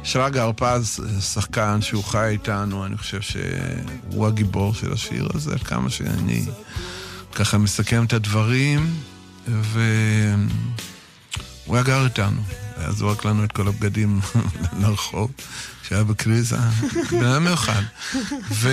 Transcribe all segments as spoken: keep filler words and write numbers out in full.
שרגא הרפז, שחקן שהוא חי איתנו, אני חושב שהוא הגיבור של השיר הזה, כמה שאני ככה מסכם את הדברים, והוא היה גר איתנו, היה זורק לנו את כל הבגדים לרחוב, שהיה בקריזה, בנהל מיוחד. ו...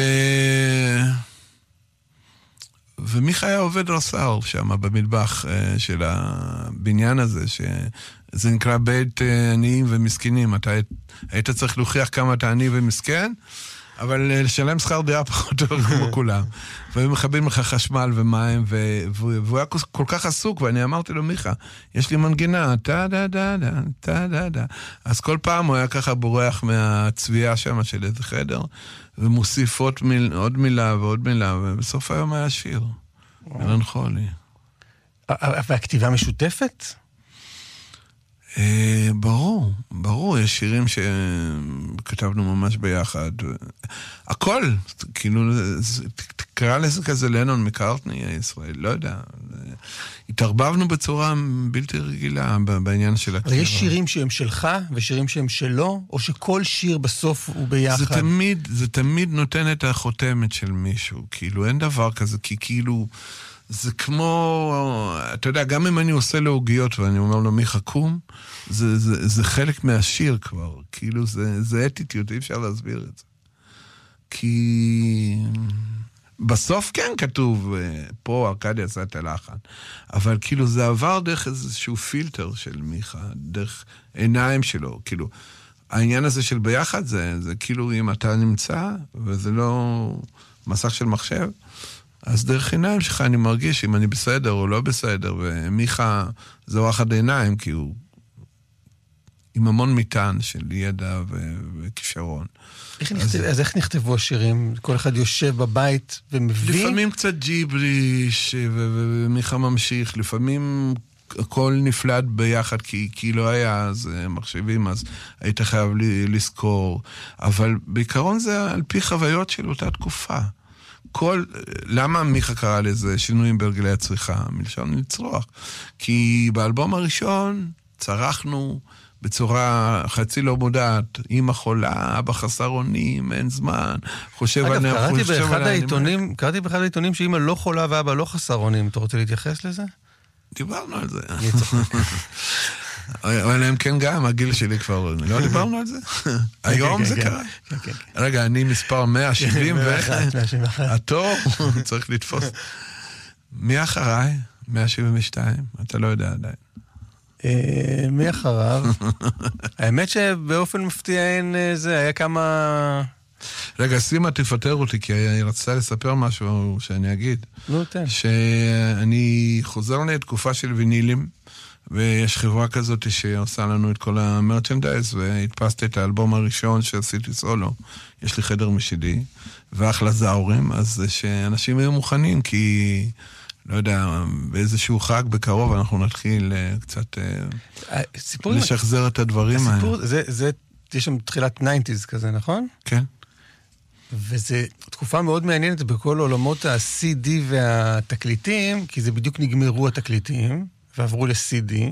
ומיכה היה עובד רס"ר שם במטבח של הבניין הזה, שזה נקרא בית עניים ומסכנים. אתה היית צריך להוכיח כמה אתה עני ומסכן, אבל לשלם שכר דירה פחות או כמו כולם. והיו מכבים לך חשמל ומים, והוא היה כל כך עסוק, ואני אמרתי לו, מיכה, יש לי מנגינה, טה-דה-דה-דה, טה-דה-דה. אז כל פעם הוא היה ככה בורח מהצביעה שם של איזה חדר, ומוסיף עוד, מיל, עוד מילה ועוד מילה, ובסוף היום היה שיר. אלן חולי. והכתיבה משותפת? ברור, ברור, יש שירים שכתבנו ממש ביחד. הכל, כאילו, תקרא לזה כזה לנון מקארטני הישראל, לא יודע. התערבבנו בצורה בלתי רגילה בעניין של הכתיבה. יש שירים שהם שלך ושירים שהם שלו, או שכל שיר בסוף הוא ביחד? זה תמיד, זה תמיד נותן את החותמת של מישהו, כאילו, אין דבר כזה, כי כאילו, זה כמו, אתה יודע, גם אם אני עושה להוגיות ואני אומר לו, מיכה קום, זה, זה, זה חלק מהשיר כבר, כאילו, זה, זה אתיטיות, אי אפשר להסביר את זה. כי בסוף כן כתוב, פה ארקדי עשה את הלחן, אבל כאילו זה עבר דרך איזשהו פילטר של מיכה, דרך עיניים שלו, כאילו, העניין הזה של ביחד זה, זה כאילו אם אתה נמצא, וזה לא מסך של מחשב, אז דרך עיניים שלך אני מרגיש אם אני בסדר או לא בסדר, ומיכה זה וואחד עיניים, כי הוא עם המון מטען של ידע וכישרון. איך אז... נכתב, אז איך נכתבו השירים? כל אחד יושב בבית ומבין? לפעמים קצת ג'יבריש, ומיכה ממשיך, לפעמים הכל נפלט ביחד, כי, כי לא היה אז מחשבים, אז היית חייב לזכור, אבל בעיקרון זה על פי חוויות של אותה תקופה. כל, למה מיכה קרא לזה שינויים בהרגלי הצריכה? מלשון לצרוח. כי באלבום הראשון צרחנו בצורה חצי לא מודעת, אמא חולה, אבא חסר אונים, אין זמן, חושב אגב, עליהם, קראתי באחד העיתונים, קראתי באחד העיתונים שאמא לא חולה ואבא לא חסר אונים. אתה רוצה להתייחס לזה? דיברנו על זה. אבל הם כן גם, הגיל שלי כבר, לא דיברנו על זה? היום זה קרה. רגע, אני מספר מאה שבעים ואחת, התור צריך לתפוס. מי אחריי? מאה שבעים ושתיים, אתה לא יודע עדיין. מי אחריו? האמת שבאופן מפתיע אין זה, היה כמה... רגע, סימה תפטר אותי, כי היא רצתה לספר משהו שאני אגיד. לא, תן. שאני חוזר לתקופה של וינילים, ויש חברה כזאת שעושה לנו את כל המרצ'נדייז, והתפסתי את האלבום הראשון שעשיתי סולו, יש לי חדר משידי, ואחלה זאורים, אז שאנשים היו מוכנים, כי, לא יודע, באיזשהו חג בקרוב אנחנו נתחיל קצת לשחזר את הדברים האלה. הסיפור, זה, זה, יש שם תחילת תשעים כזה, נכון? כן. וזה תקופה מאוד מעניינת בכל עולמות ה-סי די והתקליטים, כי זה בדיוק נגמרו התקליטים, ועברו ל-סי די,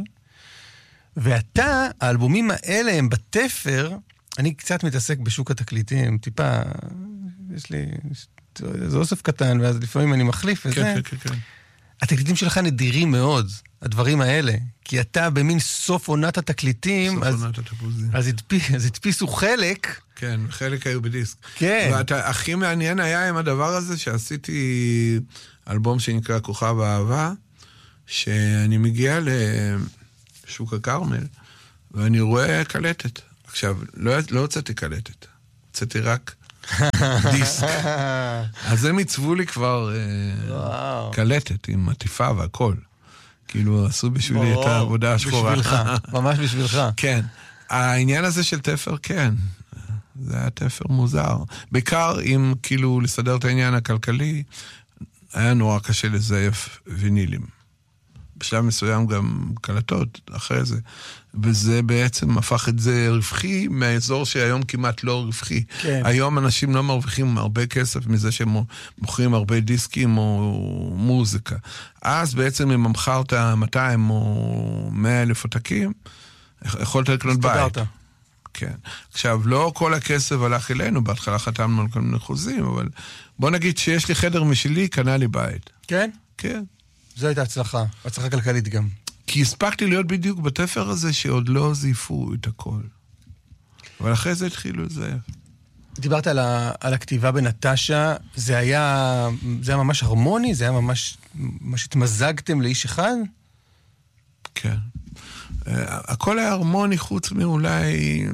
ואתה, האלבומים האלה הם בתפר, אני קצת מתעסק בשוק התקליטים, טיפה, יש לי, זה אוסף קטן, ואז לפעמים אני מחליף את זה. כן, כן, כן. התקליטים שלך נדירים מאוד, הדברים האלה, כי אתה במין סוף עונת התקליטים, סוף עונת התפוזים. אז, אז הדפיסו חלק. כן, חלק היו בדיסק. כן. והכי מעניין היה עם הדבר הזה, שעשיתי אלבום שנקרא כוכב האהבה, שאני מגיע לשוק הכרמל, ואני רואה קלטת. עכשיו, לא, לא הוצאתי קלטת, הוצאתי רק דיסק. אז הם הצבו לי כבר וואו. קלטת עם עטיפה והכל. כאילו, עשו בשבילי וואו. את העבודה השחורה. בשבילך, ממש בשבילך. כן. העניין הזה של תפר, כן. זה היה תפר מוזר. בעיקר אם כאילו לסדר את העניין הכלכלי, היה נורא קשה לזייף וינילים. בשלב מסוים גם קלטות אחרי זה, וזה בעצם הפך את זה רווחי מהאזור שהיום כמעט לא רווחי. כן. היום אנשים לא מרוויחים הרבה כסף מזה שהם מוכרים הרבה דיסקים או מוזיקה. אז בעצם אם מכרת מאתיים או מאה אלף עותקים, יכולת לקנות בית. כן. עכשיו, לא כל הכסף הלך אלינו, בהתחלה חתמנו על כל מיני חוזים, אבל בוא נגיד שיש לי חדר משלי, קנה לי בית. כן? כן. זו הייתה הצלחה, הצלחה כלכלית גם. כי הספקתי להיות בדיוק בתפר הזה שעוד לא זיפו את הכל. אבל אחרי זה התחילו לזייף. דיברת על, ה, על הכתיבה בנטשה, זה היה, זה היה ממש הרמוני? זה היה ממש, ממש התמזגתם לאיש אחד? כן. הכל היה הרמוני חוץ מאולי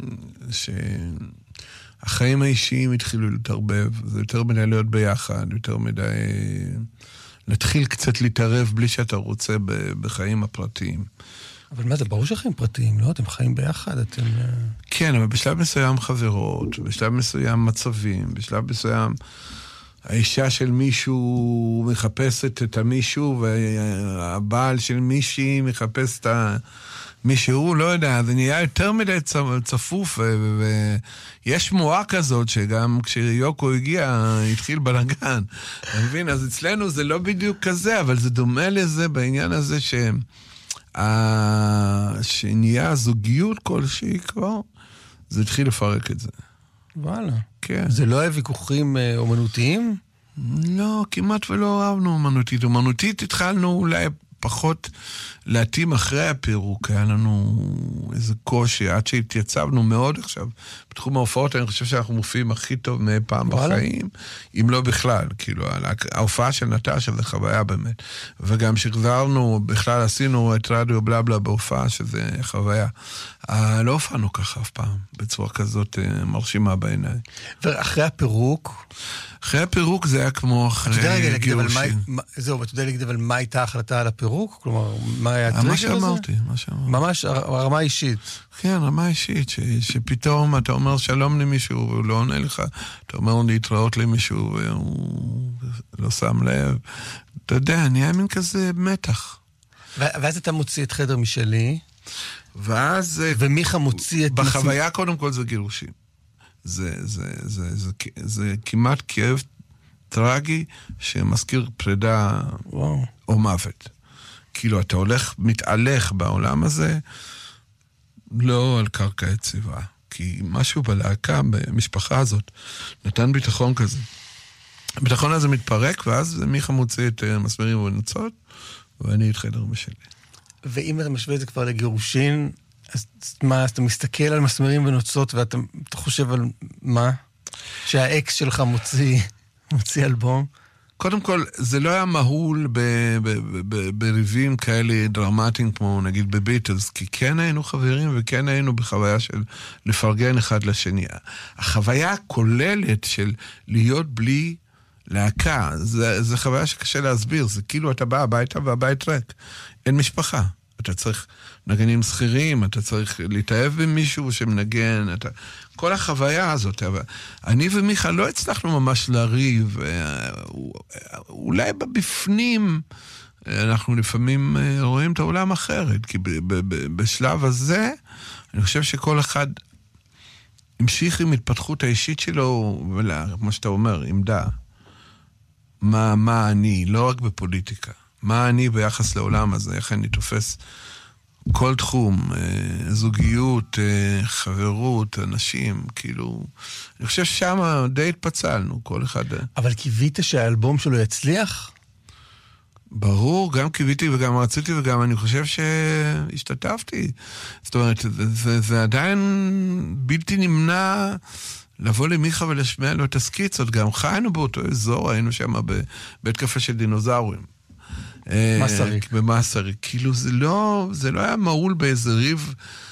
שהחיים האישיים התחילו להתערבב, זה יותר מדי להיות ביחד, יותר מדי להתחיל קצת להתערב בלי שאתה רוצה בחיים הפרטיים. אבל מה זה, ברור שחיים פרטיים, לא? אתם חיים ביחד, אתם... כן, אבל בשלב מסוים חברות, בשלב מסוים מצבים, בשלב מסוים האישה של מישהו מחפשת את המישהו, והבעל של מישהי מחפש את מישהו, לא יודע, זה נהיה יותר מדי צפוף, ויש שמועה כזאת שגם כשיוקו הגיע, התחיל בלגן. אתה מבין? אז אצלנו זה לא בדיוק כזה, אבל זה דומה לזה בעניין הזה ש... שנהיה זוגיות כלשהי כבר, זה התחיל לפרק את זה. וואלה. כן. זה לא היה ויכוחים אומנותיים? לא, כמעט ולא אהבנו אומנותית. אומנותית התחלנו אולי פחות להתאים אחרי הפירוק. היה לנו איזה קושי, עד שהתייצבנו מאוד עכשיו. בתחום ההופעות אני חושב שאנחנו מופיעים הכי טוב מאי פעם בחיים, אם לא בכלל. כאילו, ההופעה של נטשה זה חוויה באמת. וגם שחזרנו, בכלל עשינו את רדיו בלה בלה בהופעה, שזה חוויה. לא הופענו ככה אף פעם, בצורה כזאת מרשימה בעיניי. ואחרי הפירוק? אחרי הפירוק זה היה כמו אחרי גירושים. זהו, ואתה יודע להגיד, אבל מה הייתה ההחלטה על הפירוק? כלומר, מה היה הטריגר הזה? מה שאמרתי, מה שאמרתי. ממש רמה אישית. כן, רמה אישית, שפתאום אתה אומר שלום למישהו, והוא לא עונה לך, אתה אומר להתראות למישהו, והוא לא שם לב. אתה יודע, נהיה מין כזה מתח. ואז אתה מוציא את חדר משלי, ואז... ומיכה מוציא את... בחוויה קודם כל זה גירושים. זה, זה, זה, זה, זה כמעט כאב טרגי שמזכיר פרידה וואו. או מוות. כאילו, אתה הולך, מתהלך בעולם הזה, לא על קרקע יציבה. כי משהו בלהקה, במשפחה הזאת, נתן ביטחון כזה. הביטחון הזה מתפרק, ואז מיכה מוציא את מסמרים ונוצות, ואני את חדר משלי. ואם אתה משווה את זה כבר לגירושין, אז מה, אז אתה מסתכל על מסמרים ונוצות, ואתה חושב על מה? שהאקס שלך מוציא, מוציא אלבום? קודם כל, זה לא היה מהול בריבים כאלה דרמטיים, כמו נגיד בביטלס, כי כן היינו חברים, וכן היינו בחוויה של לפרגן אחד לשני. החוויה הכוללת של להיות בלי להקה, זה, זה חוויה שקשה להסביר, זה כאילו אתה בא הביתה והבית ריק. אין משפחה. אתה צריך נגנים שכירים, אתה צריך להתאהב במישהו שמנגן, אתה... כל החוויה הזאת. אבל אני ומיכה לא הצלחנו ממש לריב, אולי בפנים אנחנו לפעמים רואים את העולם אחרת, כי בשלב הזה אני חושב שכל אחד המשיך עם התפתחות האישית שלו, כמו שאתה אומר, עמדה. מה, מה אני, לא רק בפוליטיקה. מה אני ביחס לעולם הזה, איך אני תופס כל תחום, זוגיות, חברות, אנשים, כאילו, אני חושב ששם די התפצלנו, כל אחד. אבל קיווית שהאלבום שלו יצליח? ברור, גם קיוויתי וגם רציתי וגם אני חושב שהשתתפתי. זאת אומרת, זה, זה עדיין בלתי נמנע לבוא למיכה ולשמע לו את הסקיצות, גם חיינו באותו אזור, היינו שם בבית קפה של דינוזאורים. מסריק. במסריק. כאילו זה לא, זה לא היה מעול באיזה ריב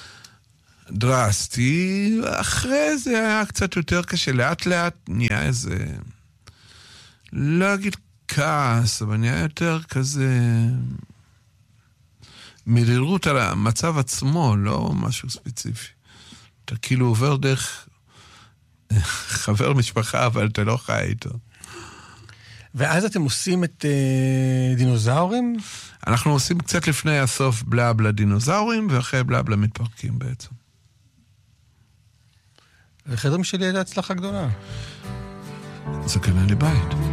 דרסטי, אחרי זה היה קצת יותר קשה, לאט לאט נהיה איזה, לא אגיד כעס, אבל נהיה יותר כזה מרירות על המצב עצמו, לא משהו ספציפי. אתה כאילו עובר דרך חבר משפחה, אבל אתה לא חי איתו. ואז אתם עושים את אה, דינוזאורים? אנחנו עושים קצת לפני הסוף בלה בלה דינוזאורים, ואחרי בלה בלה מתפרקים בעצם. וחדר משלי הייתה הצלחה גדולה. זה קנה לי בית.